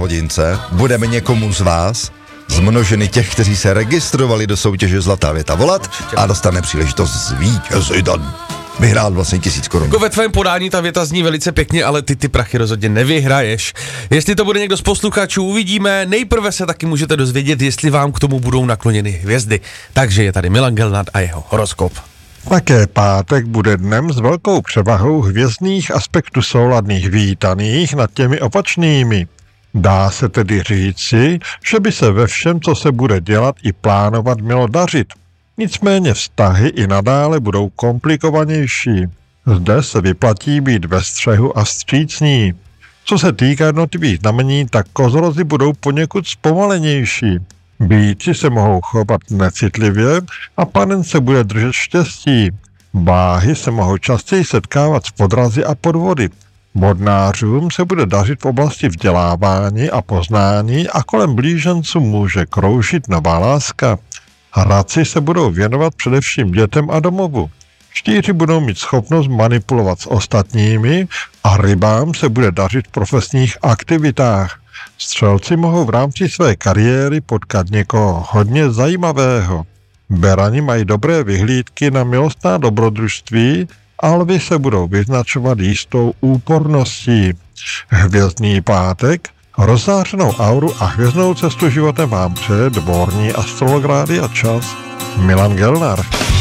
hodince budeme někomu z vás z množiny těch, kteří se registrovali do soutěže Zlatá věta volat a dostane příležitost zvítězit a vyhrát vlastně 1000 korun. Jako ve tvém podání ta věta zní velice pěkně, ale ty prachy rozhodně nevyhraješ. Jestli to bude někdo z posluchačů, uvidíme. Nejprve se taky můžete dozvědět, jestli vám k tomu budou nakloněny hvězdy. Takže je tady Milan Gelnad a jeho horoskop. Také pátek bude dnem s velkou převahou hvězdných aspektů souladných vítaných nad těmi opačnými. Dá se tedy říci, že by se ve všem, co se bude dělat i plánovat, mělo dařit. Nicméně vztahy i nadále budou komplikovanější. Zde se vyplatí být ve střehu a vstřícní. Co se týká jednotlivých znamení, tak kozorozy budou poněkud zpomalenější. Býci se mohou chovat necitlivě a panen se bude držet štěstí. Váhy se mohou častěji setkávat s podrazy a podvody. Bodnářům se bude dařit v oblasti vzdělávání a poznání a kolem blíženců může kroužit nová láska. Hradci se budou věnovat především dětem a domovu. Štíři budou mít schopnost manipulovat s ostatními a rybám se bude dařit v profesních aktivitách. Střelci mohou v rámci své kariéry potkat někoho hodně zajímavého. Berani mají dobré vyhlídky na milostná dobrodružství a lvi se budou vyznačovat jistou úporností. Hvězdný pátek, rozzářenou auru a hvězdnou cestu životem vám přeje dvorní astrolog Rádia Čas Milan Gelnad.